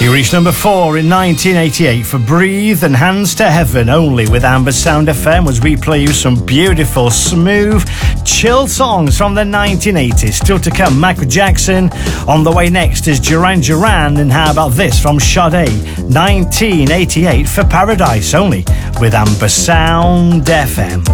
He reached number 4 in 1988 for Breathe and Hands to Heaven, only with Amber Sound FM as we play you some beautiful, smooth, chill songs from the 1980s. Still to come, Michael Jackson. On the way next is Duran Duran, and how about this from Sade, 1988 for Paradise, only with Amber Sound FM.